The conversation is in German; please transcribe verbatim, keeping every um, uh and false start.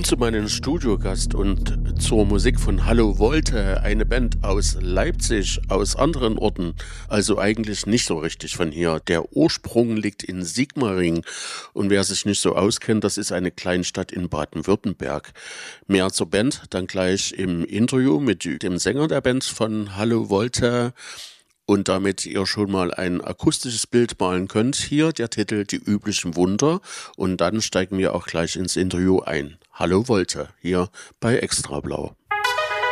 zu meinem Studiogast und zur Musik von Hallo Volte, eine Band aus Leipzig, aus anderen Orten, also eigentlich nicht so richtig von hier. Der Ursprung liegt in Sigmaringen und wer sich nicht so auskennt, das ist eine Kleinstadt in Baden-Württemberg. Mehr zur Band dann gleich im Interview mit dem Sänger der Band von Hallo Volte. Und damit ihr schon mal ein akustisches Bild malen könnt, hier der Titel Die üblichen Wunder. Und dann steigen wir auch gleich ins Interview ein. Hallo Volte, hier bei Extra Blau.